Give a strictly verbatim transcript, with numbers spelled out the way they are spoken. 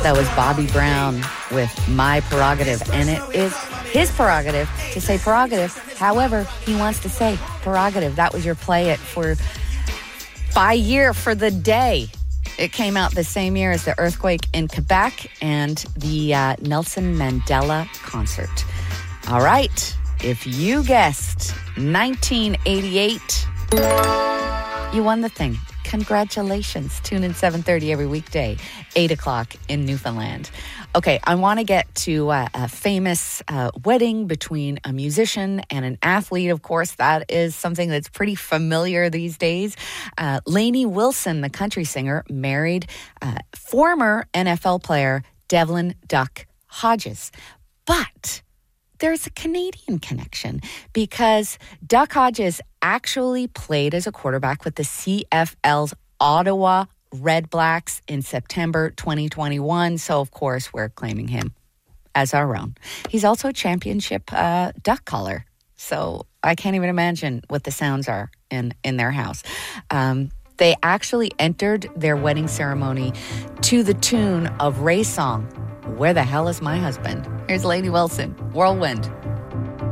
That was Bobby Brown with My Prerogative. And it is his prerogative to say prerogative. However, he wants to say prerogative. That was your play it for by year for the day. It came out the same year as the earthquake in Quebec and the uh, Nelson Mandela concert. All right. If you guessed nineteen eighty-eight, you won the thing. Congratulations. Tune in seven thirty every weekday, eight o'clock in Newfoundland. Okay, I want to get to uh, a famous uh, wedding between a musician and an athlete. Of course, that is something that's pretty familiar these days. Uh, Lainey Wilson, the country singer, married uh, former N F L player Devlin Duck Hodges. But there's a Canadian connection because Duck Hodges actually played as a quarterback with the C F L's Ottawa Red Blacks in September twenty twenty-one. So, of course, we're claiming him as our own. He's also a championship uh, duck caller. So I can't even imagine what the sounds are in, in their house. Um, they actually entered their wedding ceremony to the tune of Ray's song, Where the Hell is My Husband? Here's Lainey Wilson, Whirlwind.